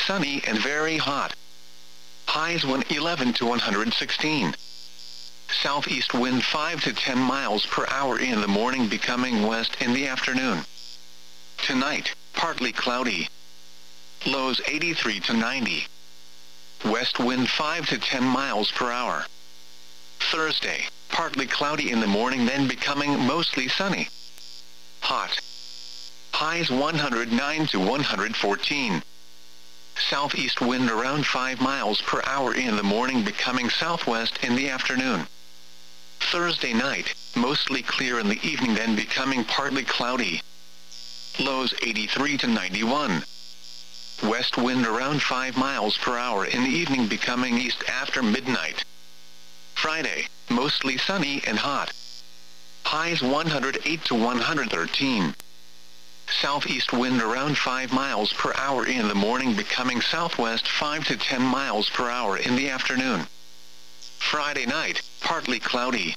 sunny and very hot. Highs 111 to 116. Southeast wind 5 to 10 miles per hour in the morning, becoming west in the afternoon. Tonight, partly cloudy. Lows 83 to 90. West wind 5 to 10 miles per hour. Thursday, partly cloudy in the morning, then becoming mostly sunny. Hot. Highs 109 to 114. Southeast wind around 5 miles per hour in the morning, becoming southwest in the afternoon. Thursday night, mostly clear in the evening, then becoming partly cloudy. Lows 83 to 91. West wind around 5 miles per hour in the evening, becoming east after midnight. Friday, mostly sunny and hot. Highs 108 to 113. Southeast wind around 5 miles per hour in the morning, becoming southwest 5 to 10 miles per hour in the afternoon. Friday night, partly cloudy.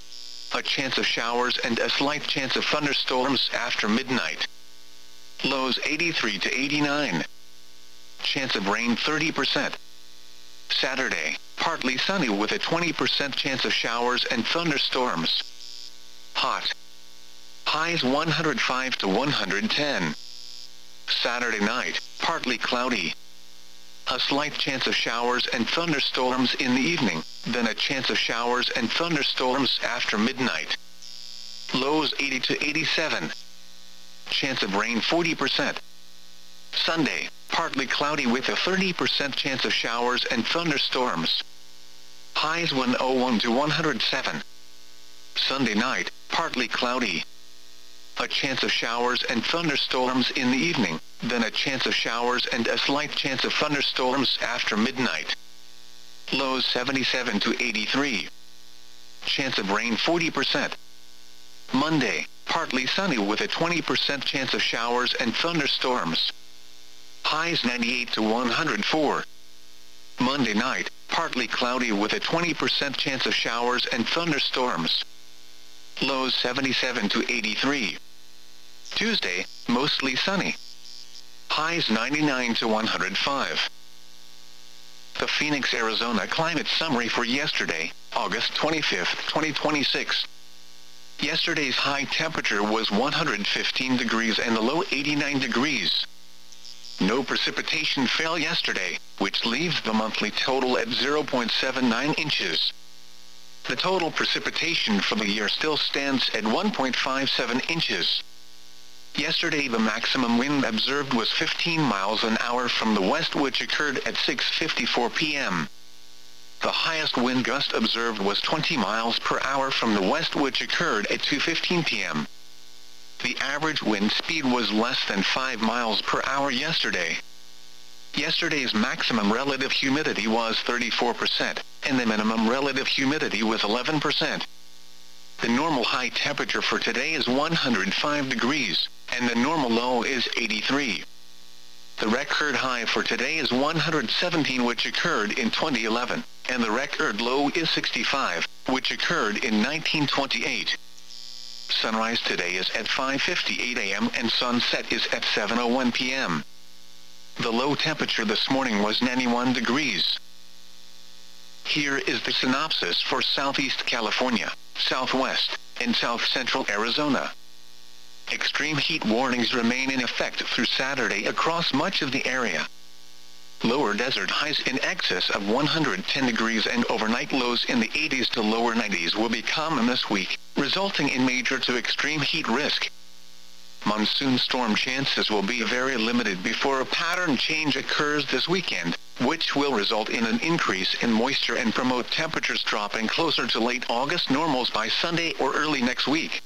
A chance of showers and a slight chance of thunderstorms after midnight. Lows 83 to 89. Chance of rain 30%. Saturday, partly sunny with a 20% chance of showers and thunderstorms. Hot. Highs 105 to 110. Saturday night, partly cloudy. A slight chance of showers and thunderstorms in the evening, then a chance of showers and thunderstorms after midnight. Lows 80 to 87. Chance of rain 40%. Sunday, partly cloudy with a 30% chance of showers and thunderstorms. Highs 101 to 107. Sunday night, partly cloudy. A chance of showers and thunderstorms in the evening, then a chance of showers and a slight chance of thunderstorms after midnight. Lows 77 to 83. Chance of rain 40%. Monday, partly sunny with a 20% chance of showers and thunderstorms. Highs 98 to 104. Monday night, partly cloudy with a 20% chance of showers and thunderstorms. Lows 77 to 83. Tuesday, mostly sunny. Highs 99 to 105. The Phoenix, Arizona climate summary for yesterday, August 25, 2026. Yesterday's high temperature was 115 degrees and the low 89 degrees. No precipitation fell yesterday, which leaves the monthly total at 0.79 inches. The total precipitation for the year still stands at 1.57 inches. Yesterday the maximum wind observed was 15 miles an hour from the west, which occurred at 6:54 p.m. The highest wind gust observed was 20 miles per hour from the west, which occurred at 2:15 p.m. The average wind speed was less than 5 miles per hour yesterday. Yesterday's maximum relative humidity was 34%, and the minimum relative humidity was 11%. The normal high temperature for today is 105 degrees, and the normal low is 83. The record high for today is 117, which occurred in 2011, and the record low is 65, which occurred in 1928. Sunrise today is at 5:58 a.m. and sunset is at 7:01 p.m. The low temperature this morning was 91 degrees. Here is the synopsis for Southeast California, Southwest, and South Central Arizona. Extreme heat warnings remain in effect through Saturday across much of the area. Lower desert highs in excess of 110 degrees and overnight lows in the 80s to lower 90s will be common this week, resulting in major to extreme heat risk. Monsoon storm chances will be very limited before a pattern change occurs this weekend, which will result in an increase in moisture and promote temperatures dropping closer to late August normals by Sunday or early next week.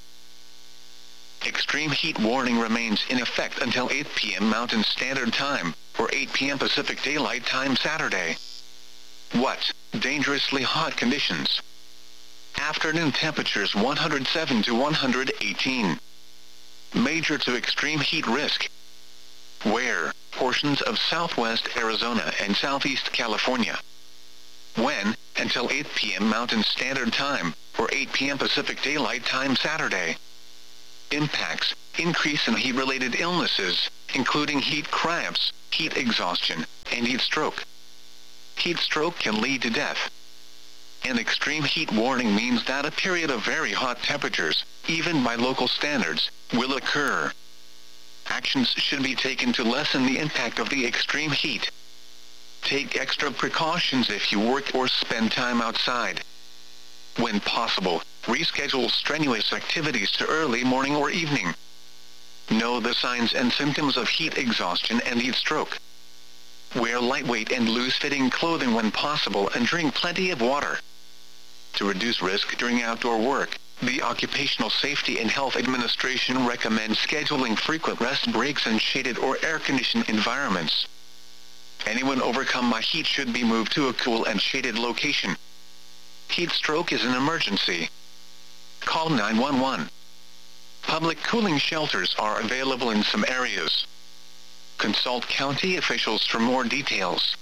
Extreme heat warning remains in effect until 8 p.m. Mountain Standard Time, or 8 p.m. Pacific Daylight Time Saturday. What? Dangerously hot conditions. Afternoon temperatures 107 to 118. Major to extreme heat risk. Where? Portions of southwest Arizona and southeast California. When? Until 8 p.m. Mountain Standard Time, or 8 p.m. Pacific Daylight Time Saturday. Impacts: increase in heat-related illnesses, including heat cramps, heat exhaustion, and heat stroke. Heat stroke can lead to death. An extreme heat warning means that a period of very hot temperatures, even by local standards, will occur. Actions should be taken to lessen the impact of the extreme heat. Take extra precautions if you work or spend time outside. When possible, reschedule strenuous activities to early morning or evening. Know the signs and symptoms of heat exhaustion and heat stroke. Wear lightweight and loose-fitting clothing when possible and drink plenty of water. To reduce risk during outdoor work, the Occupational Safety and Health Administration recommends scheduling frequent rest breaks in shaded or air-conditioned environments. Anyone overcome by heat should be moved to a cool and shaded location. Heat stroke is an emergency. Call 911. Public cooling shelters are available in some areas. Consult county officials for more details.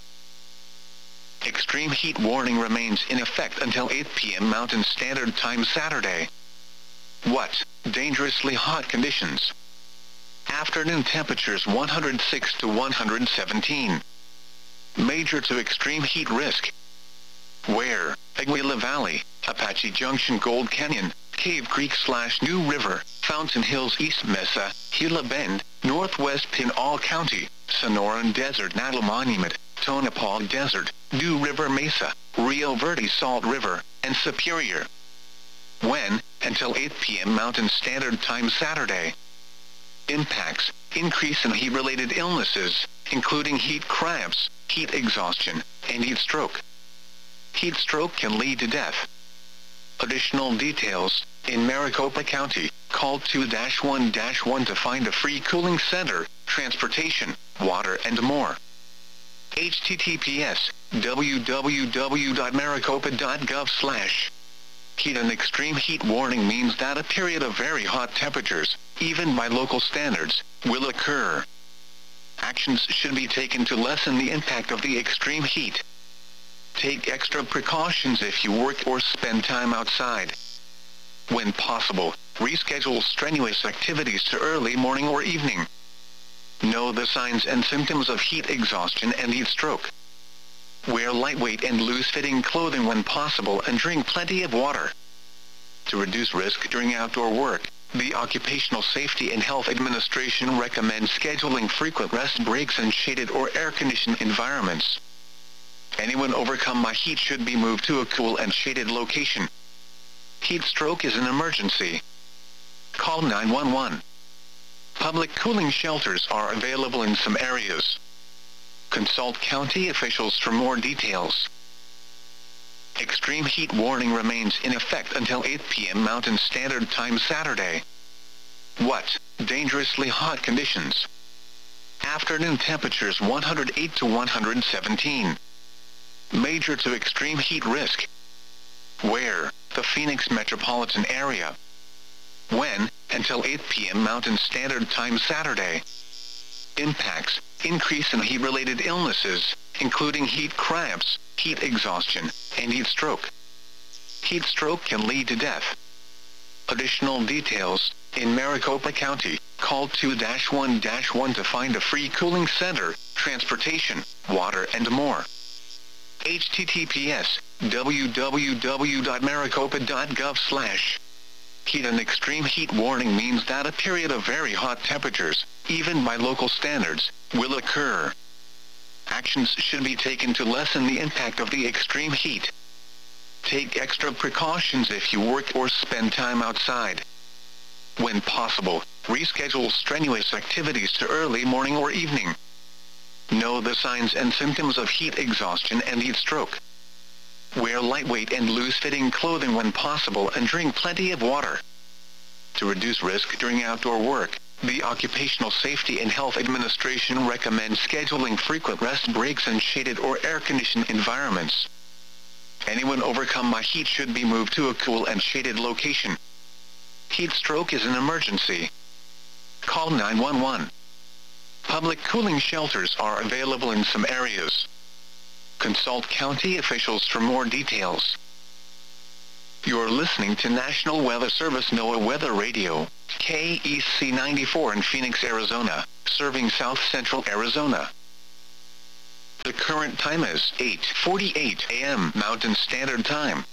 Extreme heat warning remains in effect until 8 p.m. Mountain Standard Time Saturday. What? Dangerously hot conditions. Afternoon temperatures 106 to 117. Major to extreme heat risk. Where? Aguila Valley, Apache Junction, Gold Canyon, Cave Creek / New River, Fountain Hills, East Mesa, Gila Bend, Northwest Pinal County, Sonoran Desert, Natal Monument, Tonopah Desert, New River Mesa, Rio Verde, Salt River, and Superior. When? Until 8 p.m. Mountain Standard Time Saturday. Impacts: increase in heat-related illnesses, including heat cramps, heat exhaustion, and heat stroke. Heat stroke can lead to death. Additional details: in Maricopa County, call 2-1-1 to find a free cooling center, transportation, water, and more. https www.maricopa.gov/. Heat and extreme heat warning means that a period of very hot temperatures, even by local standards, will occur. Actions should be taken to lessen the impact of the extreme heat. Take extra precautions if you work or spend time outside. When possible, reschedule strenuous activities to early morning or evening. Know the signs and symptoms of heat exhaustion and heat stroke. Wear lightweight and loose-fitting clothing when possible and drink plenty of water. To reduce risk during outdoor work, the Occupational Safety and Health Administration recommends scheduling frequent rest breaks in shaded or air-conditioned environments. Anyone overcome by heat should be moved to a cool and shaded location. Heat stroke is an emergency. Call 911. Public cooling shelters are available in some areas. Consult county officials for more details. Extreme heat warning remains in effect until 8 p.m. Mountain Standard Time Saturday. What? Dangerously hot conditions. Afternoon temperatures 108 to 117. Major to extreme heat risk. Where? The Phoenix metropolitan area. When? Until 8 p.m. Mountain Standard Time Saturday. Impacts: increase in heat-related illnesses, including heat cramps, heat exhaustion, and heat stroke. Heat stroke can lead to death. Additional details: in Maricopa County, call 2-1-1 to find a free cooling center, transportation, water, and more. https www.maricopa.gov/. Heat and extreme heat warning means that a period of very hot temperatures, even by local standards, will occur. Actions should be taken to lessen the impact of the extreme heat. Take extra precautions if you work or spend time outside. When possible, reschedule strenuous activities to early morning or evening. Know the signs and symptoms of heat exhaustion and heat stroke. Wear lightweight and loose-fitting clothing when possible and drink plenty of water. To reduce risk during outdoor work, the Occupational Safety and Health Administration recommends scheduling frequent rest breaks in shaded or air-conditioned environments. Anyone overcome by heat should be moved to a cool and shaded location. Heat stroke is an emergency. Call 911. Public cooling shelters are available in some areas. Consult county officials for more details. You're listening to National Weather Service NOAA Weather Radio, KEC 94 in Phoenix, Arizona, serving south-central Arizona. The current time is 8:48 a.m. Mountain Standard Time.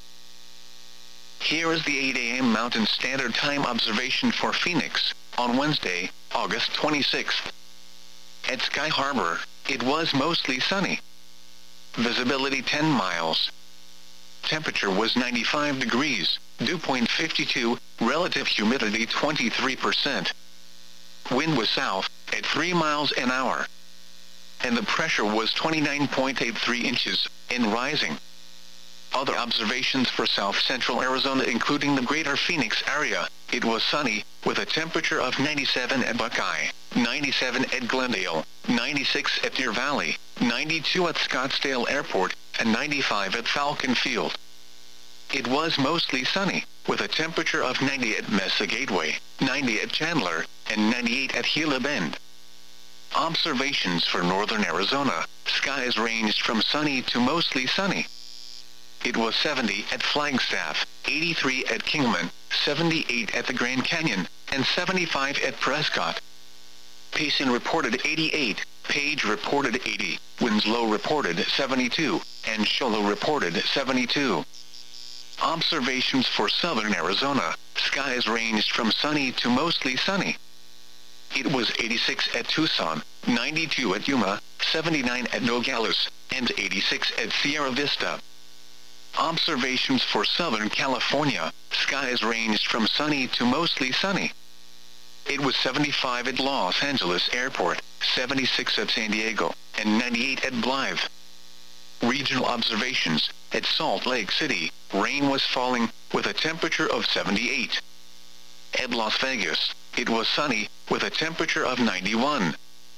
Here is the 8 a.m. Mountain Standard Time observation for Phoenix, on Wednesday, August 26th. At Sky Harbor, it was mostly sunny. Visibility 10 miles. Temperature was 95 degrees, dew point 52, relative humidity 23%. Wind was south, at 3 miles an hour. And the pressure was 29.83 inches, and rising. Other observations for south-central Arizona including the greater Phoenix area, it was sunny, with a temperature of 97 at Buckeye, 97 at Glendale, 96 at Deer Valley, 92 at Scottsdale Airport, and 95 at Falcon Field. It was mostly sunny, with a temperature of 90 at Mesa Gateway, 90 at Chandler, and 98 at Gila Bend. Observations for northern Arizona, skies ranged from sunny to mostly sunny. It was 70 at Flagstaff, 83 at Kingman, 78 at the Grand Canyon, and 75 at Prescott. Payson reported 88, Page reported 80, Winslow reported 72, and Show Low reported 72. Observations for southern Arizona, skies ranged from sunny to mostly sunny. It was 86 at Tucson, 92 at Yuma, 79 at Nogales, and 86 at Sierra Vista. Observations for Southern California, skies ranged from sunny to mostly sunny. It was 75 at Los Angeles Airport, 76 at San Diego, and 98 at Blythe. Regional observations, at Salt Lake City, rain was falling, with a temperature of 78. At Las Vegas, it was sunny, with a temperature of 91.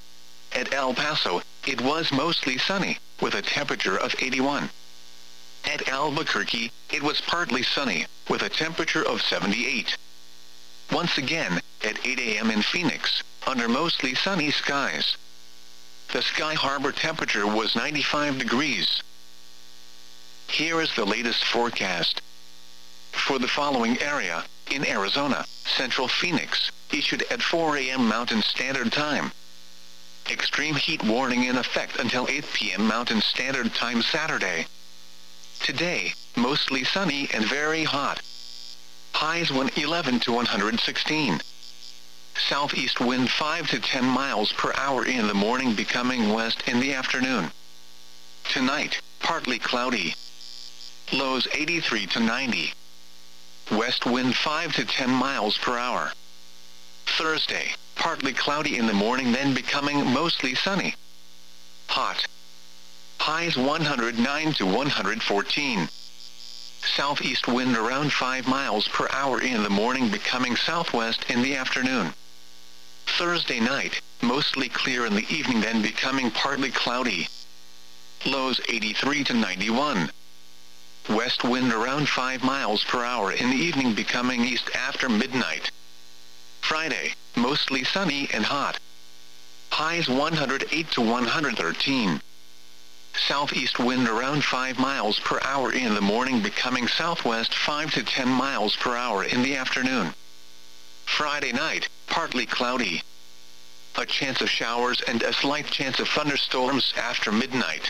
At El Paso, it was mostly sunny, with a temperature of 81. At Albuquerque, it was partly sunny, with a temperature of 78. Once again, at 8 a.m. in Phoenix, under mostly sunny skies. The Sky Harbor temperature was 95 degrees. Here is the latest forecast. For the following area, in Arizona, Central Phoenix, issued at 4 a.m. Mountain Standard Time. Extreme heat warning in effect until 8 p.m. Mountain Standard Time Saturday. Today, mostly sunny and very hot. Highs 111 to 116. Southeast wind 5 to 10 miles per hour in the morning, becoming west in the afternoon. Tonight, partly cloudy. Lows 83 to 90. West wind 5 to 10 miles per hour. Thursday, partly cloudy in the morning, then becoming mostly sunny. Hot. Highs 109 to 114. Southeast wind around 5 miles per hour in the morning, becoming southwest in the afternoon. Thursday night, mostly clear in the evening, then becoming partly cloudy. Lows 83 to 91. West wind around 5 miles per hour in the evening, becoming east after midnight. Friday, mostly sunny and hot. Highs 108 to 113. Southeast wind around 5 miles per hour in the morning, becoming southwest 5 to 10 miles per hour in the afternoon. Friday night, partly cloudy. A chance of showers and a slight chance of thunderstorms after midnight.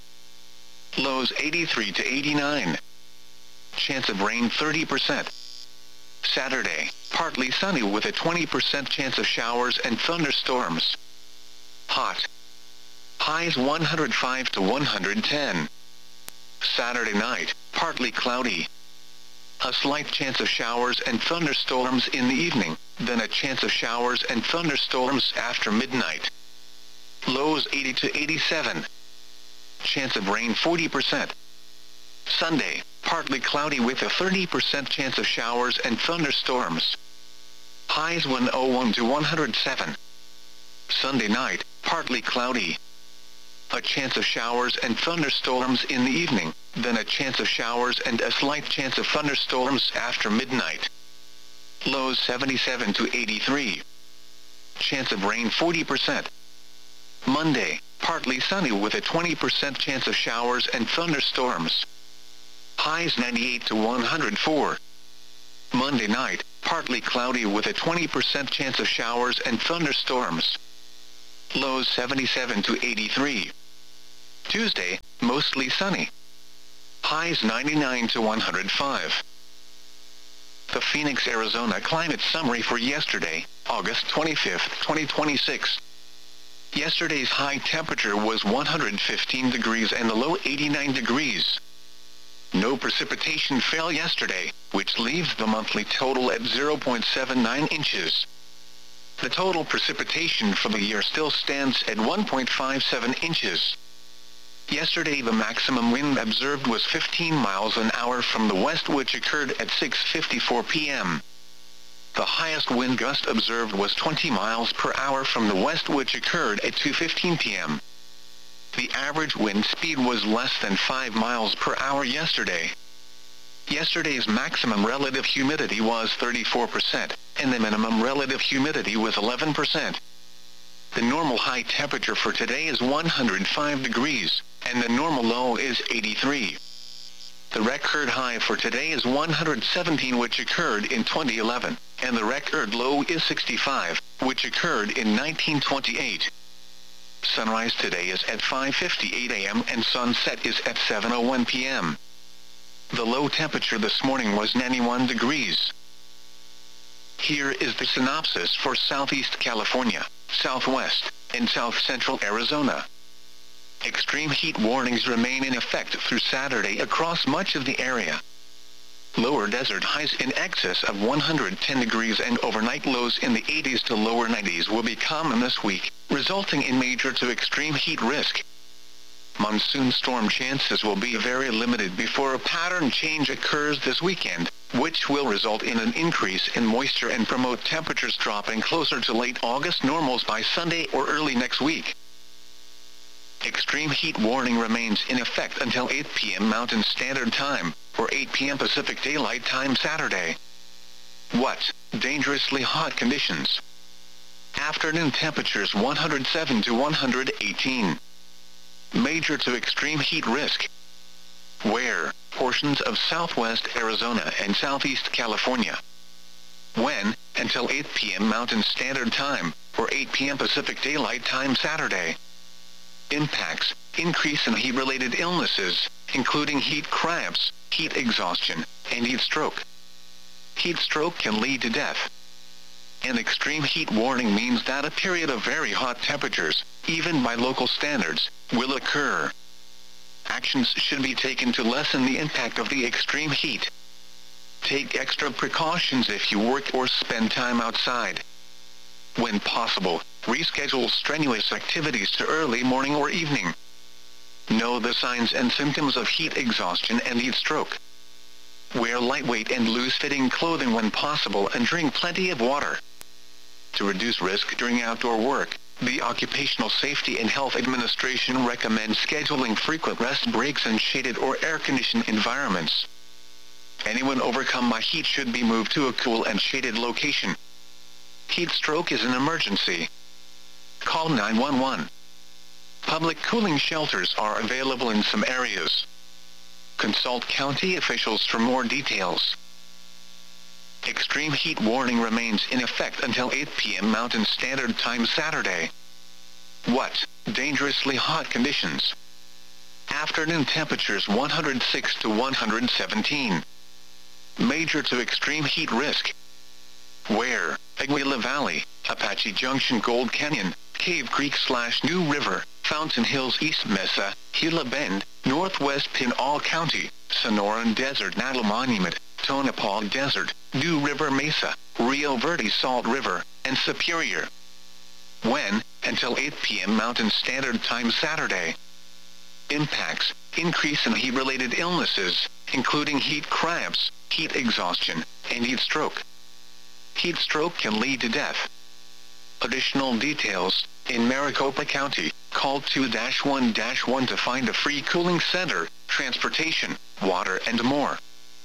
Lows 83 to 89. Chance of rain 30%. Saturday, partly sunny with a 20% chance of showers and thunderstorms. Hot. Highs 105 to 110. Saturday night, partly cloudy. A slight chance of showers and thunderstorms in the evening, then a chance of showers and thunderstorms after midnight. Lows 80 to 87. Chance of rain 40%. Sunday, partly cloudy with a 30% chance of showers and thunderstorms. Highs 101 to 107. Sunday night, partly cloudy. A chance of showers and thunderstorms in the evening, then a chance of showers and a slight chance of thunderstorms after midnight. Lows 77 to 83. Chance of rain 40%. Monday, partly sunny with a 20% chance of showers and thunderstorms. Highs 98 to 104. Monday night, Partly cloudy with a 20% chance of showers and thunderstorms. Lows 77 to 83. Tuesday, mostly sunny. Highs 99 to 105. The Phoenix, Arizona climate summary for yesterday, August 25, 2026. Yesterday's high temperature was 115 degrees and the low 89 degrees. No precipitation fell yesterday, which leaves the monthly total at 0.79 inches. The total precipitation for the year still stands at 1.57 inches. Yesterday the maximum wind observed was 15 miles an hour from the west, which occurred at 6:54 p.m. The highest wind gust observed was 20 miles per hour from the west, which occurred at 2:15 p.m. The average wind speed was less than 5 miles per hour yesterday. Yesterday's maximum relative humidity was 34%, and the minimum relative humidity was 11%. The normal high temperature for today is 105 degrees, and the normal low is 83. The record high for today is 117, which occurred in 2011, and the record low is 65, which occurred in 1928. Sunrise today is at 5:58 a.m. and sunset is at 7:01 p.m. The low temperature this morning was 91 degrees. Here is the synopsis for Southeast California, Southwest, and South Central Arizona. Extreme heat warnings remain in effect through Saturday across much of the area. Lower desert highs in excess of 110 degrees and overnight lows in the 80s to lower 90s will be common this week, resulting in major to extreme heat risk. Monsoon storm chances will be very limited before a pattern change occurs this weekend, which will result in an increase in moisture and promote temperatures dropping closer to late August normals by Sunday or early next week. Extreme heat warning remains in effect until 8 p.m. Mountain Standard Time, or 8 p.m. Pacific Daylight Time Saturday. What? Dangerously hot conditions. Afternoon temperatures 107 to 118. Major to extreme heat risk. Where? Portions of southwest Arizona and southeast California. When? Until 8 p.m. Mountain Standard Time, or 8 p.m. Pacific Daylight Time Saturday. Impacts: increase in heat-related illnesses, including heat cramps, heat exhaustion, and heat stroke. Heat stroke can lead to death. An extreme heat warning means that a period of very hot temperatures, even by local standards, will occur. Actions should be taken to lessen the impact of the extreme heat. Take extra precautions if you work or spend time outside. When possible, reschedule strenuous activities to early morning or evening. Know the signs and symptoms of heat exhaustion and heat stroke. Wear lightweight and loose-fitting clothing when possible and drink plenty of water. To reduce risk during outdoor work, the Occupational Safety and Health Administration recommends scheduling frequent rest breaks in shaded or air-conditioned environments. Anyone overcome by heat should be moved to a cool and shaded location. Heat stroke is an emergency. Call 911. Public cooling shelters are available in some areas. Consult county officials for more details. Extreme heat warning remains in effect until 8 p.m. Mountain Standard Time Saturday. What? Dangerously hot conditions. Afternoon temperatures 106 to 117. Major to extreme heat risk. Where? Aguila Valley, Apache Junction, Gold Canyon, Cave Creek / New River, Fountain Hills, East Mesa, Gila Bend, Northwest Pinal County, Sonoran Desert, Natal Monument, Tonopah Desert, New River Mesa, Rio Verde, Salt River, and Superior. When? Until 8 p.m. Mountain Standard Time Saturday. Impacts: increase in heat-related illnesses, including heat cramps, heat exhaustion, and heat stroke. Heat stroke can lead to death. Additional details: in Maricopa County, call 2-1-1 to find a free cooling center, transportation, water, and more.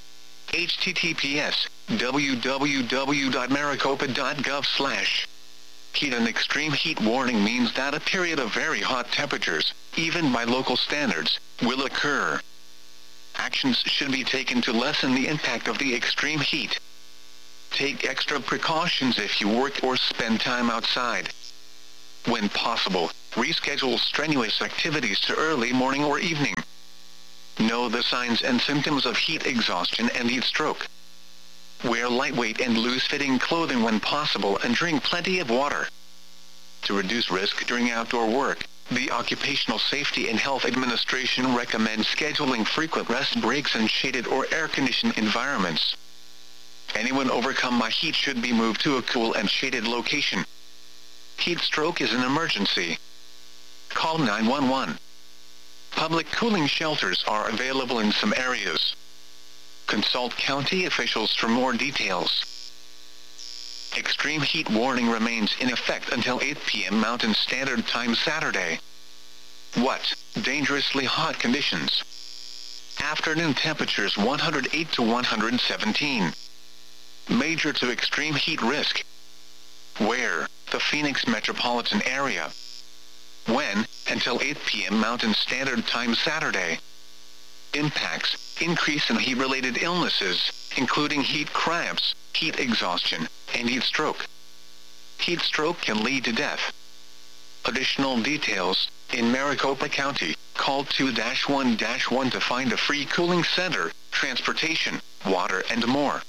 https://www.maricopa.gov/. Heat and extreme heat warning means that a period of very hot temperatures, even by local standards, will occur. Actions should be taken to lessen the impact of the extreme heat. Take extra precautions if you work or spend time outside. When possible, reschedule strenuous activities to early morning or evening. Know the signs and symptoms of heat exhaustion and heat stroke. Wear lightweight and loose-fitting clothing when possible and drink plenty of water. To reduce risk during outdoor work, the Occupational Safety and Health Administration recommends scheduling frequent rest breaks in shaded or air-conditioned environments. Anyone overcome by heat should be moved to a cool and shaded location. Heat stroke is an emergency. Call 911. Public cooling shelters are available in some areas. Consult county officials for more details. Extreme heat warning remains in effect until 8 p.m. Mountain Standard Time Saturday. What? Dangerously hot conditions. Afternoon temperatures 108 to 117. Major to extreme heat risk. Where? The Phoenix metropolitan area. When? Until 8 p.m. Mountain Standard Time Saturday. Impacts: increase in heat-related illnesses, including heat cramps, heat exhaustion, and heat stroke. Heat stroke can lead to death. Additional details: in Maricopa County, call 2-1-1 to find a free cooling center, transportation, water, and more.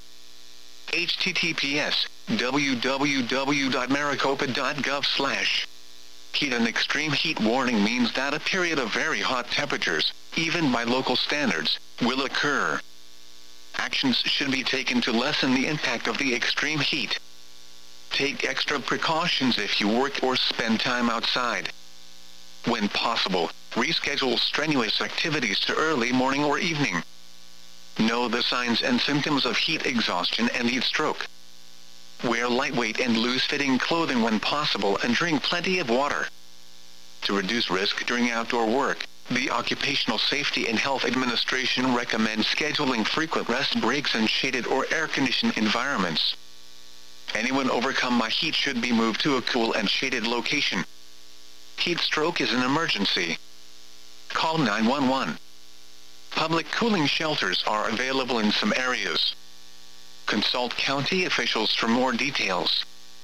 https://www.maricopa.gov/. Heat and extreme heat warning means that a period of very hot temperatures, even by local standards, will occur. Actions should be taken to lessen the impact of the extreme heat. Take extra precautions if you work or spend time outside. When possible, reschedule strenuous activities to early morning or evening. Know the signs and symptoms of heat exhaustion and heat stroke. Wear lightweight and loose-fitting clothing when possible and drink plenty of water. To reduce risk during outdoor work, the Occupational Safety and Health Administration recommends scheduling frequent rest breaks in shaded or air-conditioned environments. Anyone overcome by heat should be moved to a cool and shaded location. Heat stroke is an emergency. Call 911. Public cooling shelters are available in some areas. Consult county officials for more details.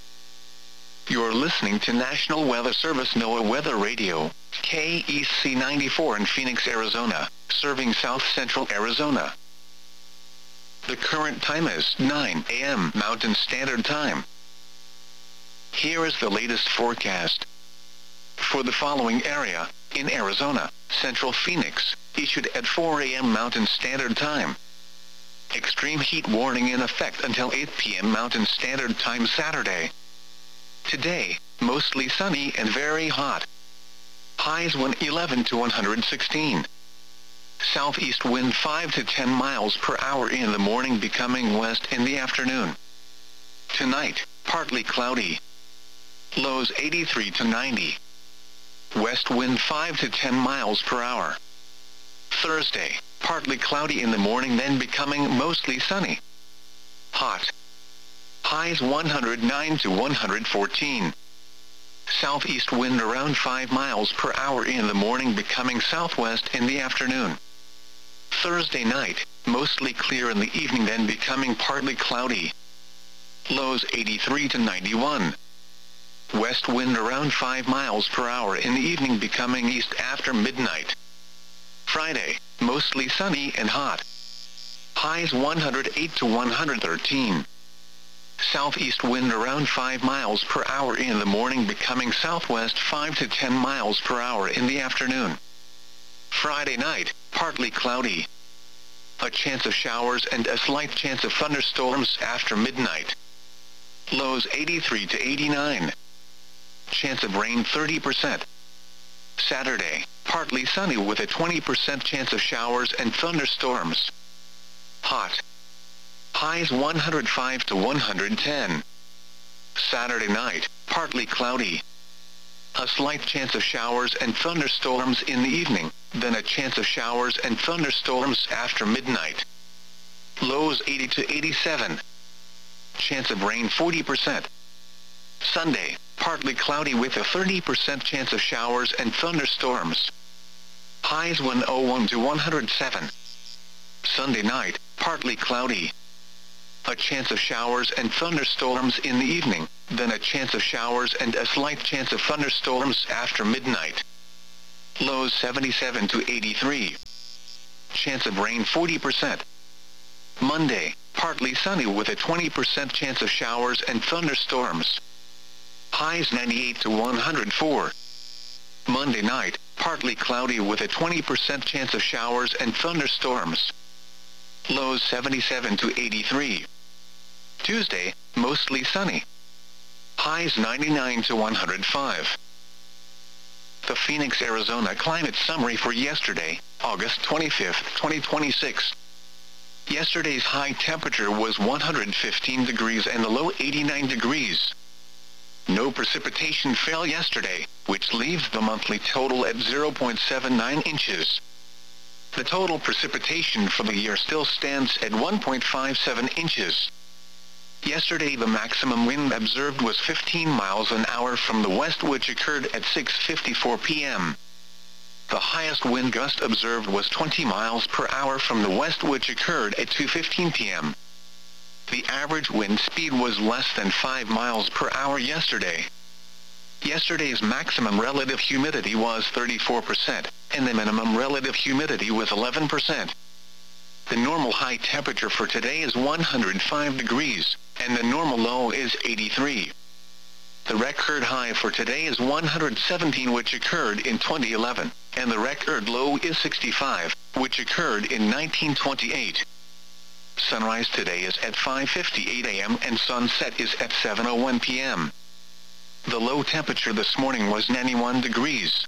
You're listening to National Weather Service NOAA Weather Radio, KEC 94 in Phoenix, Arizona, serving South Central Arizona. The current time is 9 a.m. Mountain Standard Time. Here is the latest forecast. For the following area, in Arizona, Central Phoenix, issued at 4 a.m. Mountain Standard Time. Extreme heat warning in effect until 8 p.m. Mountain Standard Time Saturday. Today, mostly sunny and very hot. Highs 111 to 116. Southeast wind 5 to 10 miles per hour in the morning, becoming west in the afternoon. Tonight, partly cloudy. Lows 83 to 90. West wind 5 to 10 miles per hour. Thursday, partly cloudy in the morning, then becoming mostly sunny. Hot. Highs 109 to 114. Southeast wind around 5 miles per hour in the morning, becoming southwest in the afternoon. Thursday night, mostly clear in the evening, then becoming partly cloudy. Lows 83 to 91. West wind around 5 miles per hour in the evening, becoming east after midnight. Friday, mostly sunny and hot. Highs 108 to 113. Southeast wind around 5 miles per hour in the morning, becoming southwest 5 to 10 miles per hour in the afternoon. Friday night, partly cloudy. A chance of showers and a slight chance of thunderstorms after midnight. Lows 83 to 89. Chance of rain 30%. Saturday, partly sunny with a 20% chance of showers and thunderstorms. Hot. Highs 105 to 110. Saturday night, partly cloudy. A slight chance of showers and thunderstorms in the evening, then a chance of showers and thunderstorms after midnight. Lows 80 to 87. Chance of rain 40%. Sunday, partly cloudy with a 30% chance of showers and thunderstorms. Highs 101 to 107. Sunday night, partly cloudy. A chance of showers and thunderstorms in the evening, then a chance of showers and a slight chance of thunderstorms after midnight. Lows 77 to 83. Chance of rain 40%. Monday, partly sunny with a 20% chance of showers and thunderstorms. Highs 98 to 104. Monday night, partly cloudy with a 20% chance of showers and thunderstorms. Lows 77 to 83. Tuesday, mostly sunny. Highs 99 to 105. The Phoenix, Arizona climate summary for yesterday, August 25, 2026. Yesterday's high temperature was 115 degrees and the low 89 degrees. No precipitation fell yesterday, which leaves the monthly total at 0.79 inches. The total precipitation for the year still stands at 1.57 inches. Yesterday the maximum wind observed was 15 miles an hour from the west, which occurred at 6:54 p.m. The highest wind gust observed was 20 miles per hour from the west, which occurred at 2:15 p.m. The average wind speed was less than 5 miles per hour yesterday. Yesterday's maximum relative humidity was 34%, and the minimum relative humidity was 11%. The normal high temperature for today is 105 degrees, and the normal low is 83. The record high for today is 117, which occurred in 2011, and the record low is 65, which occurred in 1928. Sunrise today is at 5:58 a.m. and sunset is at 7:01 p.m. The low temperature this morning was 91 degrees.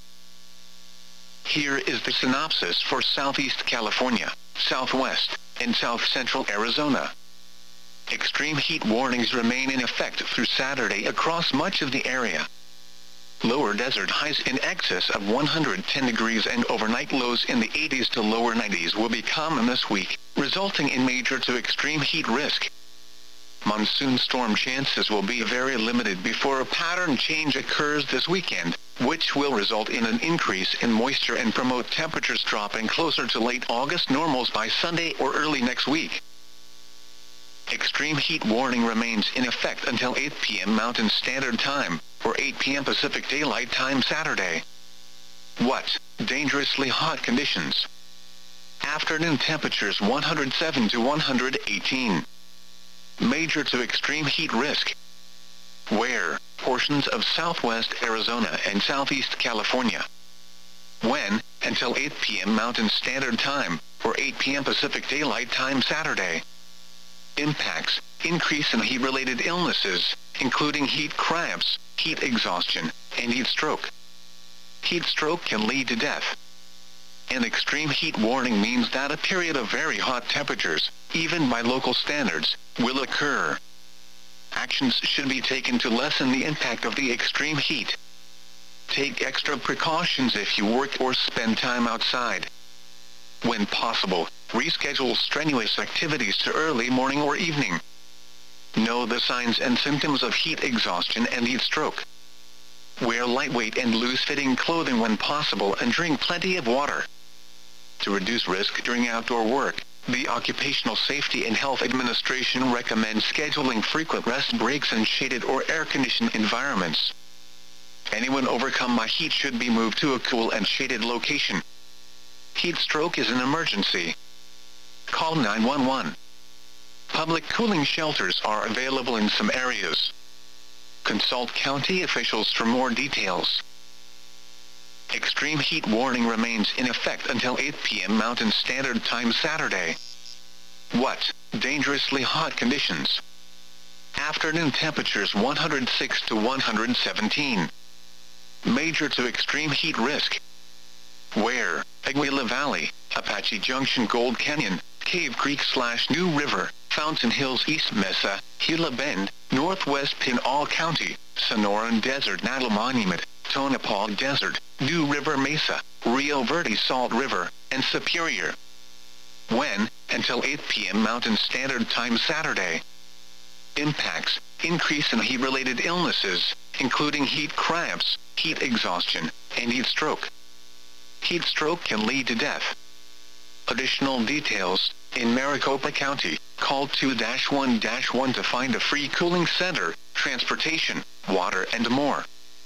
Here is the synopsis for Southeast California, Southwest, and South Central Arizona. Extreme heat warnings remain in effect through Saturday across much of the area. Lower desert highs in excess of 110 degrees and overnight lows in the 80s to lower 90s will be common this week, resulting in major to extreme heat risk. Monsoon storm chances will be very limited before a pattern change occurs this weekend, which will result in an increase in moisture and promote temperatures dropping closer to late August normals by Sunday or early next week. Extreme heat warning remains in effect until 8 p.m. Mountain Standard Time, or 8 p.m. Pacific Daylight Time Saturday. What? Dangerously hot conditions. Afternoon temperatures 107 to 118. Major to extreme heat risk. Where? Portions of southwest Arizona and southeast California. When? Until 8 p.m. Mountain Standard Time, or 8 p.m. Pacific Daylight Time Saturday. Impacts: increase in heat-related illnesses, including heat cramps, heat exhaustion, and heat stroke. Heat stroke can lead to death. An extreme heat warning means that a period of very hot temperatures, even by local standards, will occur. Actions should be taken to lessen the impact of the extreme heat. Take extra precautions if you work or spend time outside. When possible, reschedule strenuous activities to early morning or evening. Know the signs and symptoms of heat exhaustion and heat stroke. Wear lightweight and loose-fitting clothing when possible and drink plenty of water. To reduce risk during outdoor work, the Occupational Safety and Health Administration recommends scheduling frequent rest breaks in shaded or air-conditioned environments. Anyone overcome by heat should be moved to a cool and shaded location. Heat stroke is an emergency. Call 911. Public cooling shelters are available in some areas. Consult county officials for more details. Extreme heat warning remains in effect until 8 p.m. Mountain Standard Time Saturday. What? Dangerously hot conditions. Afternoon temperatures 106 to 117. Major to extreme heat risk. Where? Aguila Valley, Apache Junction, Gold Canyon, Cave Creek / New River, Fountain Hills, East Mesa, Gila Bend, Northwest Pinal County, Sonoran Desert, Natal Monument, Tonopah Desert, New River Mesa, Rio Verde, Salt River, and Superior. When? Until 8 p.m. Mountain Standard Time Saturday. Impacts: increase in heat-related illnesses, including heat cramps, heat exhaustion, and heat stroke. Heat stroke can lead to death. Additional details: in Maricopa County, call 2-1-1 to find a free cooling center, transportation, water and more.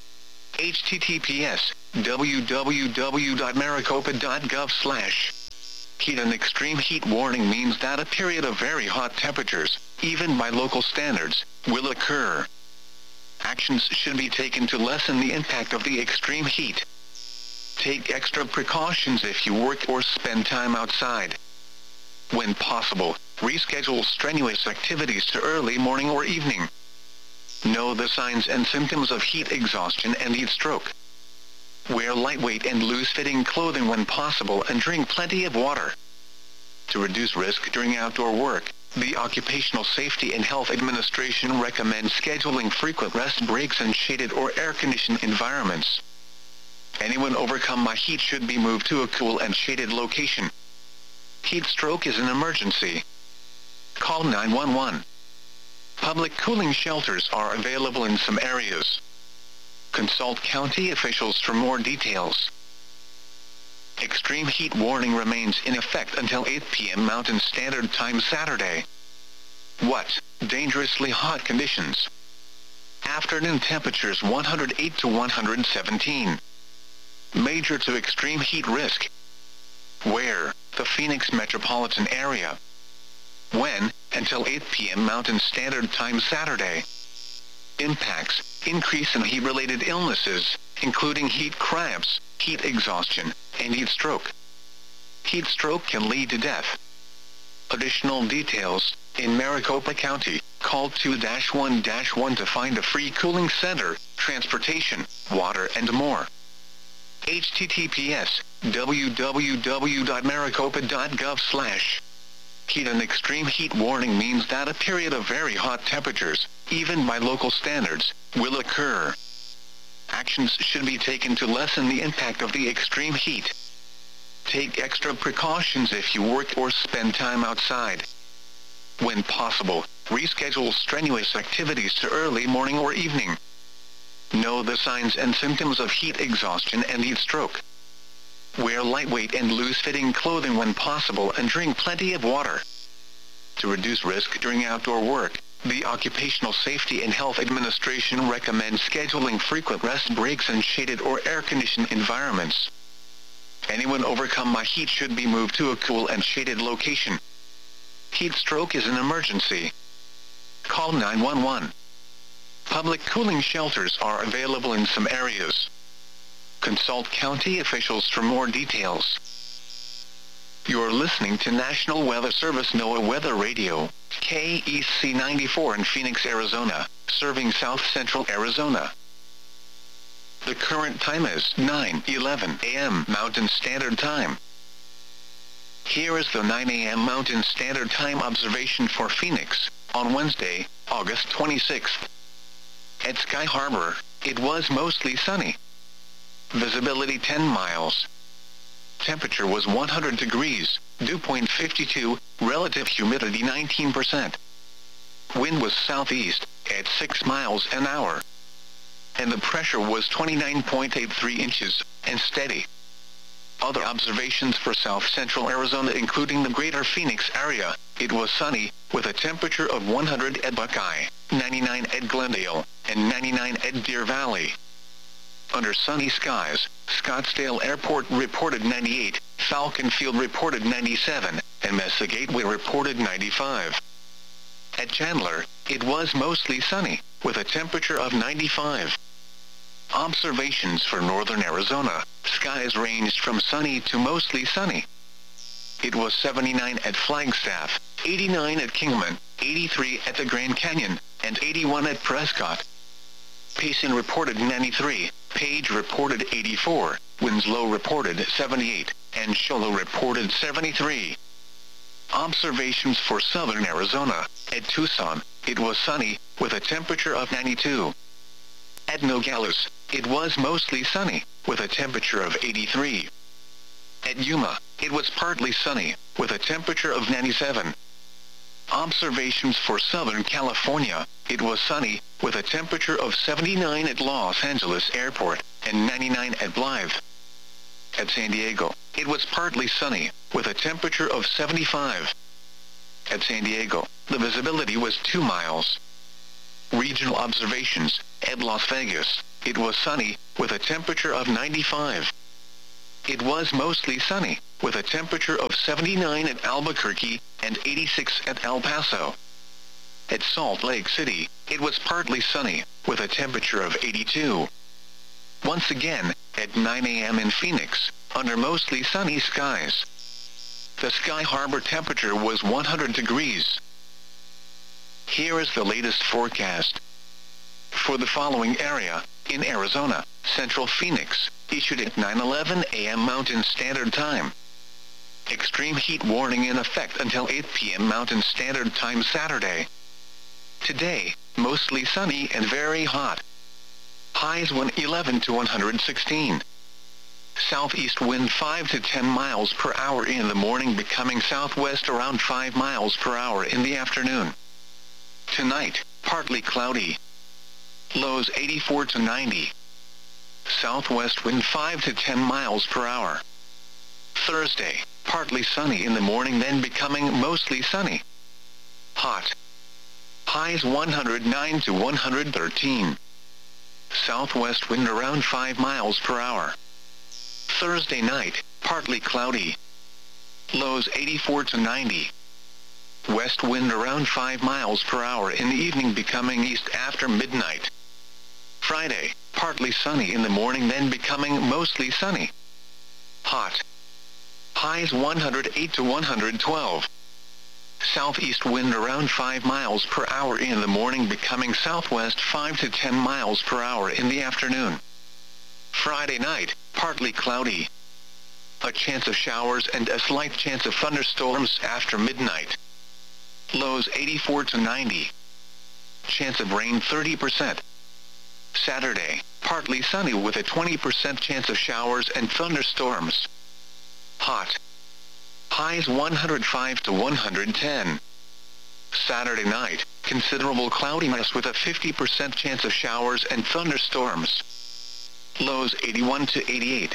https://www.maricopa.gov/. Heat and extreme heat warning means that a period of very hot temperatures, even by local standards, will occur. Actions should be taken to lessen the impact of the extreme heat. Take extra precautions if you work or spend time outside. When possible, reschedule strenuous activities to early morning or evening. Know the signs and symptoms of heat exhaustion and heat stroke. Wear lightweight and loose-fitting clothing when possible and drink plenty of water. To reduce risk during outdoor work, the Occupational Safety and Health Administration recommends scheduling frequent rest breaks in shaded or air-conditioned environments. Anyone overcome by heat should be moved to a cool and shaded location. Heat stroke is an emergency. Call 911. Public cooling shelters are available in some areas. Consult county officials for more details. Extreme heat warning remains in effect until 8 p.m. Mountain Standard Time Saturday. What? Dangerously hot conditions. Afternoon temperatures 108 to 117. Major to extreme heat risk. Where? The Phoenix metropolitan area. When? Until 8 p.m. Mountain Standard Time Saturday. Impacts: increase in heat-related illnesses, including heat cramps, heat exhaustion, and heat stroke. Heat stroke can lead to death. Additional details: in Maricopa County, call 2-1-1 to find a free cooling center, transportation, water and more. https://www.maricopa.gov/. Heat and extreme heat warning means that a period of very hot temperatures, even by local standards, will occur. Actions should be taken to lessen the impact of the extreme heat. Take extra precautions if you work or spend time outside. When possible, reschedule strenuous activities to early morning or evening. Know the signs and symptoms of heat exhaustion and heat stroke. Wear lightweight and loose-fitting clothing when possible and drink plenty of water. To reduce risk during outdoor work, the Occupational Safety and Health Administration recommends scheduling frequent rest breaks in shaded or air-conditioned environments. Anyone overcome by heat should be moved to a cool and shaded location. Heat stroke is an emergency. Call 911. Public cooling shelters are available in some areas. Consult county officials for more details. You're listening to National Weather Service NOAA Weather Radio, KEC 94 in Phoenix, Arizona, serving South Central Arizona. The current time is 9:11 a.m. Mountain Standard Time. Here is the 9 a.m. Mountain Standard Time observation for Phoenix, on Wednesday, August 26th. At Sky Harbor, it was mostly sunny. Visibility 10 miles. Temperature was 100 degrees, dew point 52, relative humidity 19%. Wind was southeast, at 6 miles an hour. And the pressure was 29.83 inches, and steady. Other observations for South Central Arizona including the greater Phoenix area, it was sunny, with a temperature of 100 at Buckeye, 99 at Glendale, and 99 at Deer Valley. Under sunny skies, Scottsdale Airport reported 98, Falcon Field reported 97, and Mesa Gateway reported 95. At Chandler, it was mostly sunny, with a temperature of 95. Observations for northern Arizona, skies ranged from sunny to mostly sunny. It was 79 at Flagstaff, 89 at Kingman, 83 at the Grand Canyon, and 81 at Prescott. Payson reported 93, Page reported 84, Winslow reported 78, and Show Low reported 73. Observations for southern Arizona, at Tucson, it was sunny, with a temperature of 92. At Nogales, it was mostly sunny, with a temperature of 83. At Yuma, it was partly sunny, with a temperature of 97. Observations for Southern California, it was sunny, with a temperature of 79 at Los Angeles Airport, and 99 at Blythe. At San Diego, it was partly sunny, with a temperature of 75. At San Diego, the visibility was 2 miles. Regional observations. At Las Vegas, it was sunny, with a temperature of 95. It was mostly sunny, with a temperature of 79 at Albuquerque and 86 at El Paso. At Salt Lake City, it was partly sunny, with a temperature of 82. Once again, at 9 a.m. in Phoenix, under mostly sunny skies. The Sky Harbor temperature was 100 degrees. Here is the latest forecast. For the following area, in Arizona, Central Phoenix, issued at 9:11 a.m. Mountain Standard Time. Extreme heat warning in effect until 8 p.m. Mountain Standard Time Saturday. Today, mostly sunny and very hot. Highs 111 to 116. Southeast wind 5 to 10 miles per hour in the morning, becoming southwest around 5 miles per hour in the afternoon. Tonight, partly cloudy. Lows 84 to 90. Southwest wind 5 to 10 miles per hour. Thursday, partly sunny in the morning, then becoming mostly sunny. Hot. Highs 109 to 113. Southwest wind around 5 miles per hour. Thursday night, partly cloudy. Lows 84 to 90. West wind around 5 miles per hour in the evening, becoming east after midnight. Friday, partly sunny in the morning, then becoming mostly sunny. Hot. Highs 108 to 112. Southeast wind around 5 miles per hour in the morning, becoming southwest 5 to 10 miles per hour in the afternoon. Friday night, partly cloudy. A chance of showers and a slight chance of thunderstorms after midnight. Lows 84 to 90. Chance of rain 30%. Saturday, partly sunny with a 20% chance of showers and thunderstorms. Hot. Highs 105 to 110. Saturday night, considerable cloudiness with a 50% chance of showers and thunderstorms. Lows 81 to 88.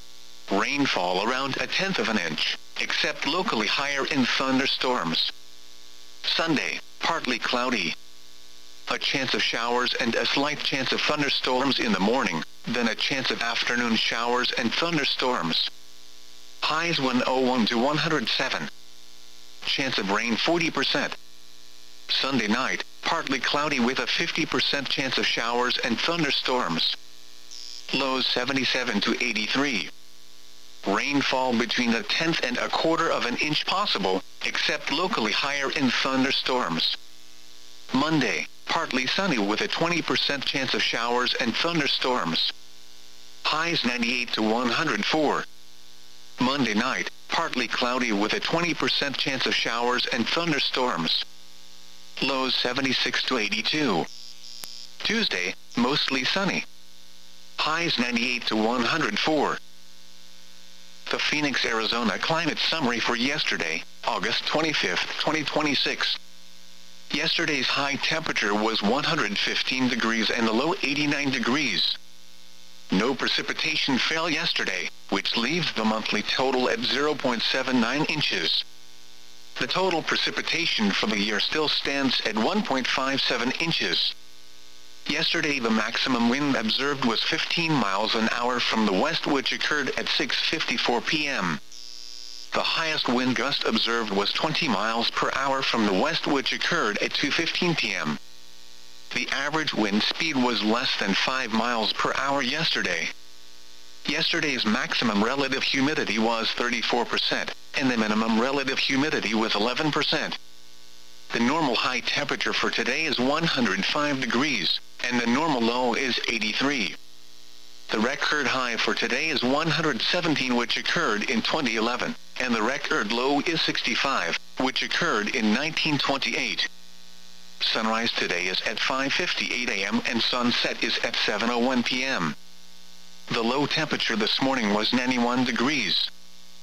Rainfall around 1/10 of an inch, except locally higher in thunderstorms. Sunday, partly cloudy. A chance of showers and a slight chance of thunderstorms in the morning, then a chance of afternoon showers and thunderstorms. Highs 101 to 107. Chance of rain 40%. Sunday night, partly cloudy with a 50% chance of showers and thunderstorms. Lows 77 to 83. Rainfall between 1/10 and 1/4 of an inch possible, except locally higher in thunderstorms. Monday, partly sunny with a 20% chance of showers and thunderstorms. Highs 98 to 104. Monday night, partly cloudy with a 20% chance of showers and thunderstorms. Lows 76 to 82. Tuesday, mostly sunny. Highs 98 to 104. The Phoenix, Arizona climate summary for yesterday, August 25, 2026. Yesterday's high temperature was 115 degrees and the low 89 degrees. No precipitation fell yesterday, which leaves the monthly total at 0.79 inches. The total precipitation for the year still stands at 1.57 inches. Yesterday the maximum wind observed was 15 miles an hour from the west, which occurred at 6:54 p.m. The highest wind gust observed was 20 miles per hour from the west, which occurred at 2:15 p.m. The average wind speed was less than 5 miles per hour yesterday. Yesterday's maximum relative humidity was 34%, and the minimum relative humidity was 11%. The normal high temperature for today is 105 degrees, and the normal low is 83. The record high for today is 117, which occurred in 2011, and the record low is 65, which occurred in 1928. Sunrise today is at 5:58 a.m. and sunset is at 7:01 p.m. The low temperature this morning was 91 degrees.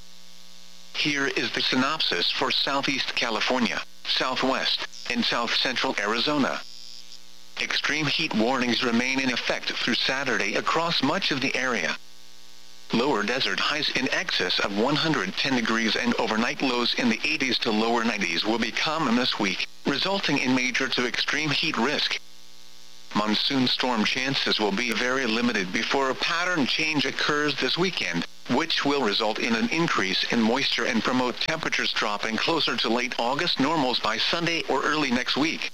Here is the synopsis for Southeast California, Southwest, and South Central Arizona. Extreme heat warnings remain in effect through Saturday across much of the area. Lower desert highs in excess of 110 degrees and overnight lows in the 80s to lower 90s will be common this week, resulting in major to extreme heat risk. Monsoon storm chances will be very limited before a pattern change occurs this weekend, which will result in an increase in moisture and promote temperatures dropping closer to late August normals by Sunday or early next week.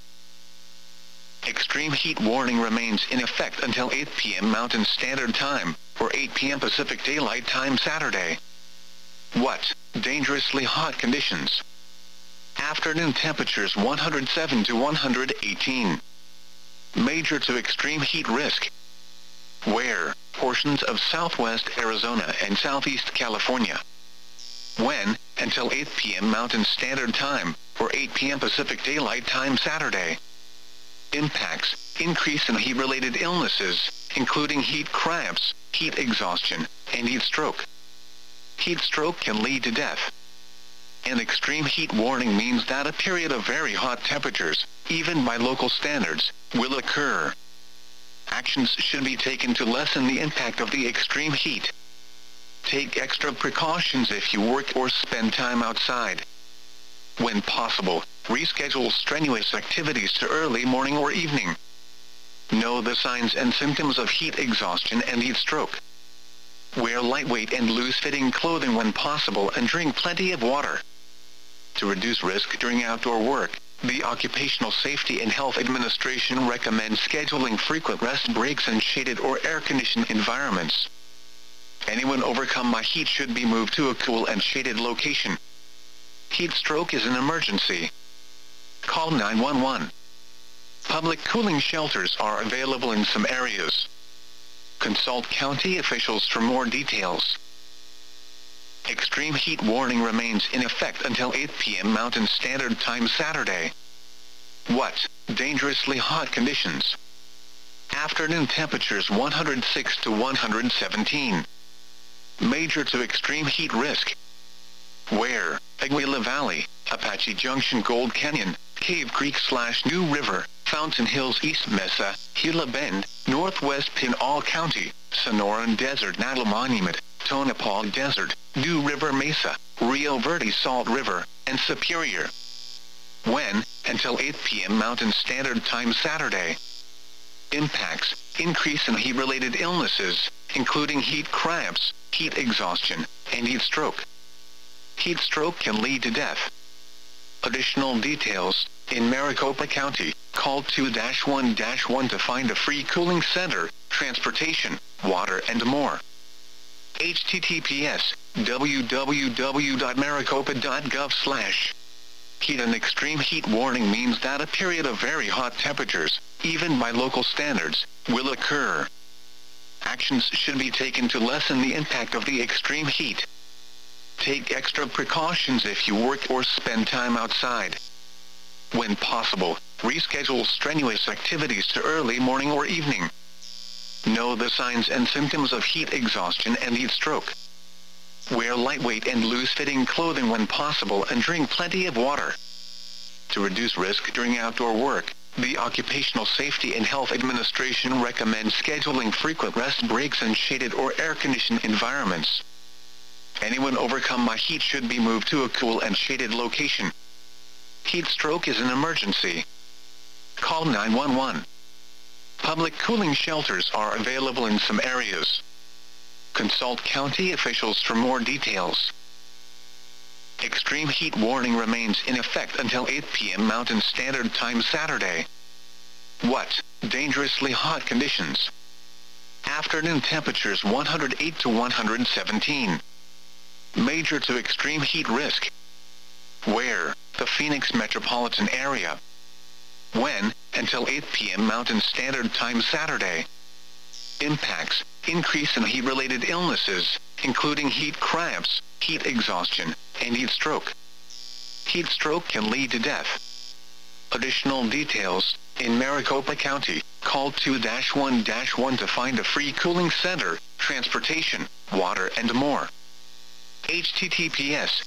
Extreme heat warning remains in effect until 8 p.m. Mountain Standard Time, or 8 p.m. Pacific Daylight Time Saturday. What? Dangerously hot conditions. Afternoon temperatures 107 to 118. Major to extreme heat risk. Where? Portions of southwest Arizona and southeast California. When? Until 8 p.m. Mountain Standard Time, or 8 p.m. Pacific Daylight Time Saturday. Impacts: increase in heat-related illnesses, including heat cramps, heat exhaustion, and heat stroke. Heat stroke can lead to death. An extreme heat warning means that a period of very hot temperatures, even by local standards, will occur. Actions should be taken to lessen the impact of the extreme heat. Take extra precautions if you work or spend time outside. When possible, reschedule strenuous activities to early morning or evening. Know the signs and symptoms of heat exhaustion and heat stroke. Wear lightweight and loose-fitting clothing when possible and drink plenty of water. To reduce risk during outdoor work, the Occupational Safety and Health Administration recommends scheduling frequent rest breaks in shaded or air-conditioned environments. Anyone overcome by heat should be moved to a cool and shaded location. Heat stroke is an emergency. Call 911. Public cooling shelters are available in some areas. Consult county officials for more details. Extreme heat warning remains in effect until 8 p.m. Mountain Standard Time Saturday. What? Dangerously hot conditions. Afternoon temperatures 106 to 117. Major to extreme heat risk. Where? Aguila Valley, Apache Junction, Gold Canyon, Cave Creek / New River, Fountain Hills, East Mesa, Gila Bend, Northwest Pinal County, Sonoran Desert Natal Monument, Tonopah Desert, New River Mesa, Rio Verde Salt River, and Superior. When? Until 8 p.m. Mountain Standard Time Saturday. Impacts: increase in heat-related illnesses, including heat cramps, heat exhaustion, and heat stroke. Heat stroke can lead to death. Additional details: in Maricopa County, call 2-1-1 to find a free cooling center, transportation, water, and more. https www.maricopa.gov/. Heat and extreme heat warning means that a period of very hot temperatures, even by local standards, will occur. Actions should be taken to lessen the impact of the extreme heat. Take extra precautions if you work or spend time outside. When possible, reschedule strenuous activities to early morning or evening. Know the signs and symptoms of heat exhaustion and heat stroke. Wear lightweight and loose-fitting clothing when possible and drink plenty of water. To reduce risk during outdoor work, the Occupational Safety and Health Administration recommends scheduling frequent rest breaks in shaded or air-conditioned environments. Anyone overcome by heat should be moved to a cool and shaded location. Heat stroke is an emergency. Call 911. Public cooling shelters are available in some areas. Consult county officials for more details. Extreme heat warning remains in effect until 8 p.m. Mountain Standard Time Saturday. What? Dangerously hot conditions. Afternoon temperatures 108 to 117. Major to extreme heat risk. Where? The Phoenix metropolitan area. When? Until 8 p.m. Mountain Standard Time Saturday. Impacts: increase in heat-related illnesses, including heat cramps, heat exhaustion, and heat stroke. Heat stroke can lead to death. Additional details: in Maricopa County, call 2-1-1 to find a free cooling center, transportation, water, and more. https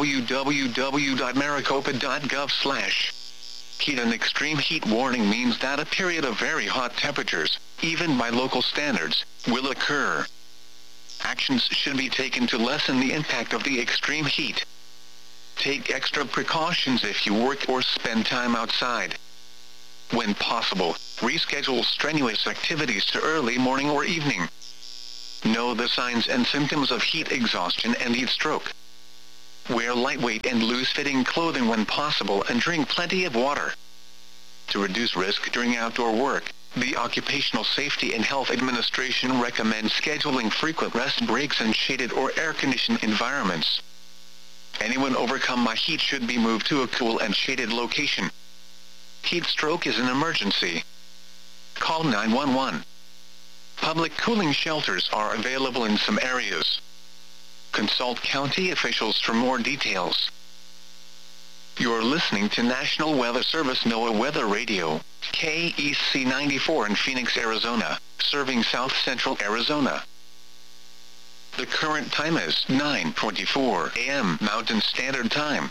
www.maricopa.gov/. Heat and extreme heat warning means that a period of very hot temperatures, even by local standards, will occur. Actions should be taken to lessen the impact of the extreme heat. Take extra precautions if you work or spend time outside. When possible, reschedule strenuous activities to early morning or evening. Know the signs and symptoms of heat exhaustion and heat stroke. Wear lightweight and loose-fitting clothing when possible and drink plenty of water. To reduce risk during outdoor work, the Occupational Safety and Health Administration recommends scheduling frequent rest breaks in shaded or air-conditioned environments. Anyone overcome by heat should be moved to a cool and shaded location. Heat stroke is an emergency. Call 911. Public cooling shelters are available in some areas. Consult county officials for more details. You're listening to National Weather Service NOAA Weather Radio, KEC 94 in Phoenix, Arizona, serving South Central Arizona. The current time is 9:24 a.m. Mountain Standard Time.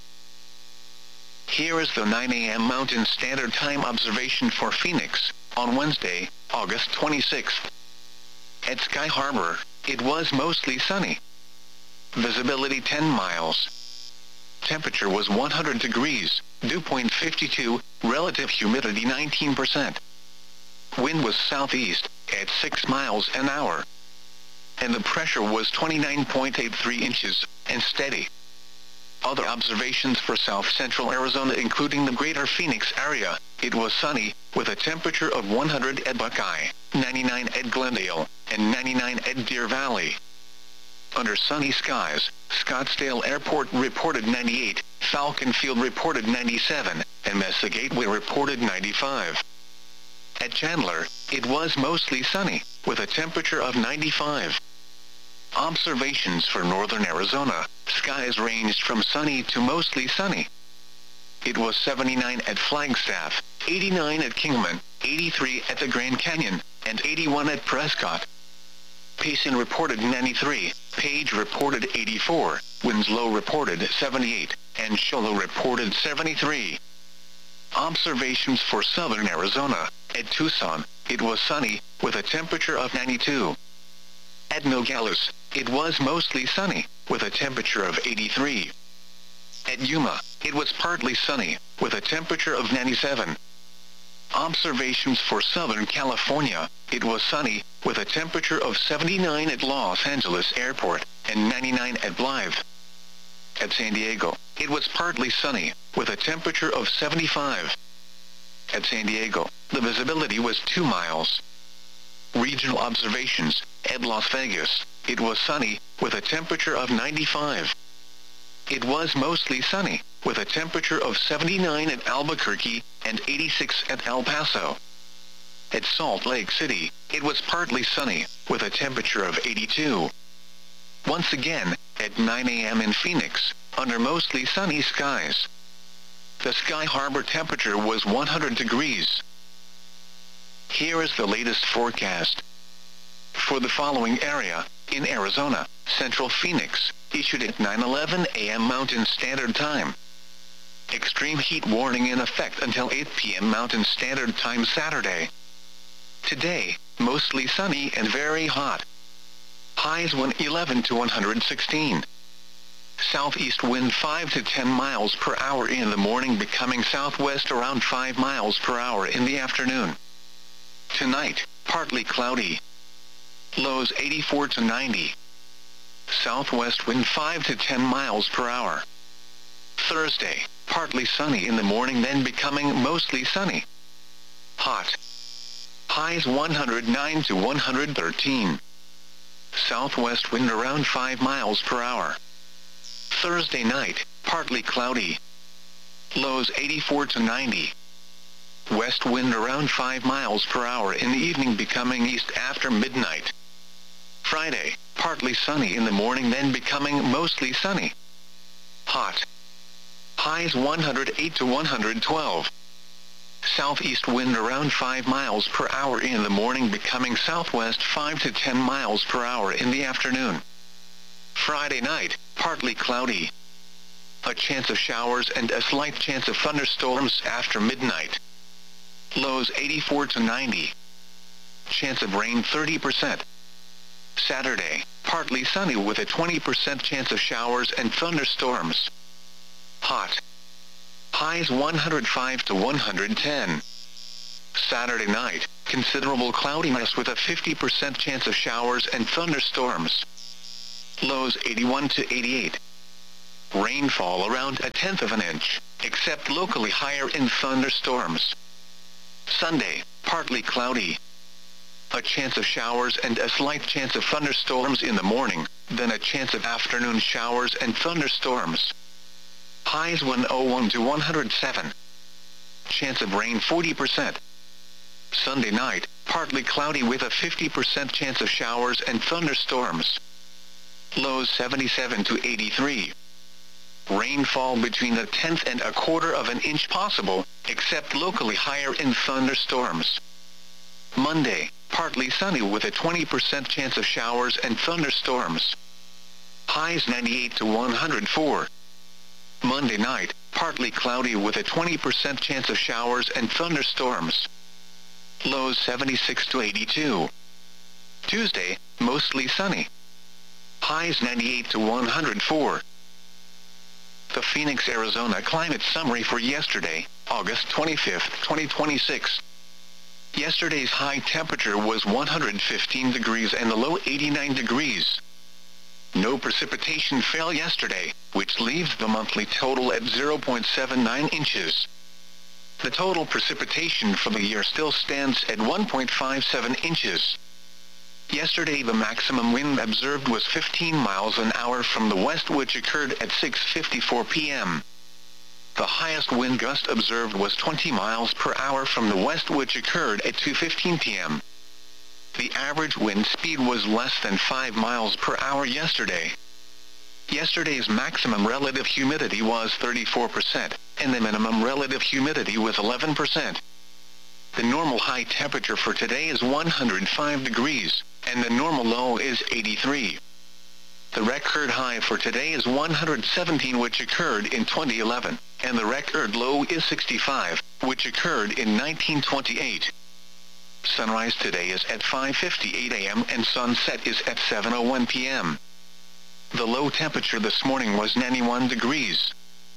Here is the 9 a.m. Mountain Standard Time observation for Phoenix, on Wednesday, August 26th. At Sky Harbor, it was mostly sunny. Visibility 10 miles. Temperature was 100 degrees, dew point 52, relative humidity 19%. Wind was southeast, at 6 miles an hour. And the pressure was 29.83 inches, and steady. Other observations for South Central Arizona including the greater Phoenix area, it was sunny, with a temperature of 100 at Buckeye, 99 at Glendale, and 99 at Deer Valley. Under sunny skies, Scottsdale Airport reported 98, Falcon Field reported 97, and Mesa Gateway reported 95. At Chandler, it was mostly sunny, with a temperature of 95. Observations for northern Arizona, skies ranged from sunny to mostly sunny. It was 79 at Flagstaff, 89 at Kingman, 83 at the Grand Canyon, and 81 at Prescott. Payson reported 93, Page reported 84, Winslow reported 78, and Show Low reported 73. Observations for southern Arizona, at Tucson, it was sunny, with a temperature of 92. At Nogales, it was mostly sunny, with a temperature of 83. At Yuma, it was partly sunny, with a temperature of 97. Observations for Southern California, it was sunny, with a temperature of 79 at Los Angeles Airport, and 99 at Blythe. At San Diego, it was partly sunny, with a temperature of 75. At San Diego, the visibility was 2 miles. Regional observations, at Las Vegas, it was sunny, with a temperature of 95. It was mostly sunny, with a temperature of 79 at Albuquerque, and 86 at El Paso. At Salt Lake City, it was partly sunny, with a temperature of 82. Once again, at 9 a.m. in Phoenix, under mostly sunny skies. The Sky Harbor temperature was 100 degrees. Here is the latest forecast. For the following area, in Arizona, Central Phoenix, issued at 9:11 a.m. Mountain Standard Time. Extreme heat warning in effect until 8 p.m. Mountain Standard Time Saturday. Today, mostly sunny and very hot. Highs 111 to 116. Southeast wind 5 to 10 miles per hour in the morning, becoming southwest around 5 miles per hour in the afternoon. Tonight, partly cloudy. Lows 84 to 90. Southwest wind 5 to 10 miles per hour. Thursday, partly sunny in the morning, then becoming mostly sunny. Hot. Highs 109 to 113. Southwest wind around 5 miles per hour. Thursday night, partly cloudy. Lows 84 to 90. West wind around 5 miles per hour in the evening, becoming east after midnight. Friday, partly sunny in the morning, then becoming mostly sunny. Hot. Highs 108 to 112. Southeast wind around 5 miles per hour in the morning, becoming southwest 5 to 10 miles per hour in the afternoon. Friday night, partly cloudy. A chance of showers and a slight chance of thunderstorms after midnight. Lows 84 to 90. Chance of rain 30%. Saturday, partly sunny with a 20% chance of showers and thunderstorms. Hot. Highs 105 to 110. Saturday night, considerable cloudiness with a 50% chance of showers and thunderstorms. Lows 81 to 88. Rainfall around 1/10 of an inch, except locally higher in thunderstorms. Sunday, partly cloudy. A chance of showers and a slight chance of thunderstorms in the morning, then a chance of afternoon showers and thunderstorms. Highs 101 to 107. Chance of rain 40%. Sunday night, partly cloudy with a 50% chance of showers and thunderstorms. Lows 77 to 83. Rainfall between 1/10 and 1/4 of an inch possible, except locally higher in thunderstorms. Monday, partly sunny with a 20% chance of showers and thunderstorms. Highs 98 to 104. Monday night, partly cloudy with a 20% chance of showers and thunderstorms. Lows 76 to 82. Tuesday, mostly sunny. Highs 98 to 104. The Phoenix, Arizona climate summary for yesterday, August 25, 2026. Yesterday's high temperature was 115 degrees and the low 89 degrees. No precipitation fell yesterday, which leaves the monthly total at 0.79 inches. The total precipitation for the year still stands at 1.57 inches. Yesterday the maximum wind observed was 15 miles an hour from the west, which occurred at 6:54 p.m. The highest wind gust observed was 20 miles per hour from the west, which occurred at 2:15 p.m. The average wind speed was less than 5 miles per hour yesterday. Yesterday's maximum relative humidity was 34%, and the minimum relative humidity was 11%. The normal high temperature for today is 105 degrees, and the normal low is 83. The record high for today is 117, which occurred in 2011, and the record low is 65, which occurred in 1928. Sunrise today is at 5:58 a.m. and sunset is at 7:01 p.m. The low temperature this morning was 91 degrees.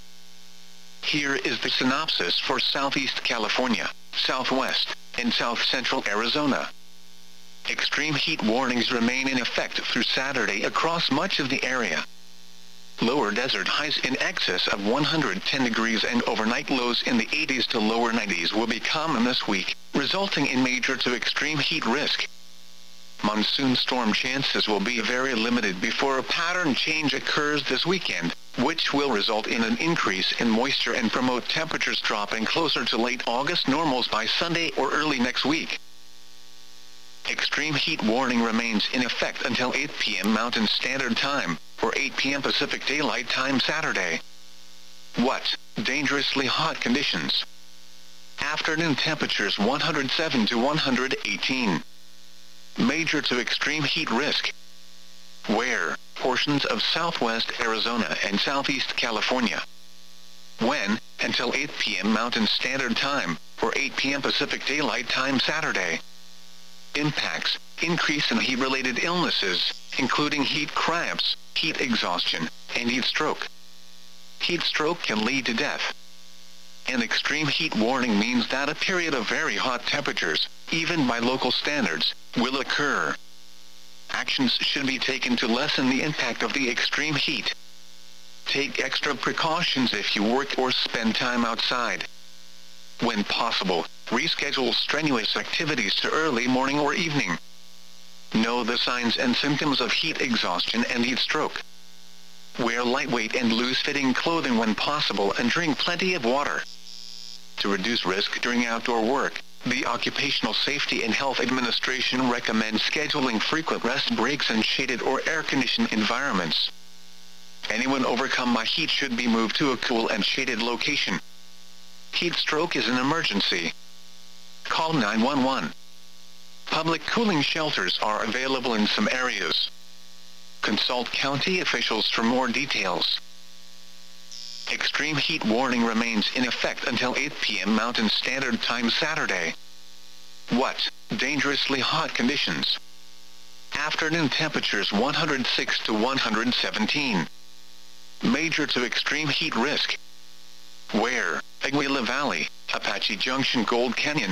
Here is the synopsis for Southeast California, Southwest, and South Central Arizona. Extreme heat warnings remain in effect through Saturday across much of the area. Lower desert highs in excess of 110 degrees and overnight lows in the 80s to lower 90s will be common this week, resulting in major to extreme heat risk. Monsoon storm chances will be very limited before a pattern change occurs this weekend, which will result in an increase in moisture and promote temperatures dropping closer to late August normals by Sunday or early next week. Extreme heat warning remains in effect until 8 p.m. Mountain Standard Time, or 8 p.m. Pacific Daylight Time Saturday. What? Dangerously hot conditions. Afternoon temperatures 107 to 118. Major to extreme heat risk. Where? Portions of southwest Arizona and southeast California. When? Until 8 p.m. Mountain Standard Time, or 8 p.m. Pacific Daylight Time Saturday. Impacts: increase in heat-related illnesses, including heat cramps, heat exhaustion, and heat stroke. Heat stroke can lead to death. An extreme heat warning means that a period of very hot temperatures, even by local standards, will occur. Actions should be taken to lessen the impact of the extreme heat. Take extra precautions if you work or spend time outside. When possible, reschedule strenuous activities to early morning or evening. Know the signs and symptoms of heat exhaustion and heat stroke. Wear lightweight and loose-fitting clothing when possible and drink plenty of water. To reduce risk during outdoor work, the Occupational Safety and Health Administration recommends scheduling frequent rest breaks in shaded or air-conditioned environments. Anyone overcome by heat should be moved to a cool and shaded location. Heat stroke is an emergency. Call 911. Public cooling shelters are available in some areas. Consult county officials for more details. Extreme heat warning remains in effect until 8 p.m. Mountain Standard Time Saturday. What? Dangerously hot conditions. Afternoon temperatures 106 to 117. Major to extreme heat risk. Where? Aguila Valley, Apache Junction, Gold Canyon.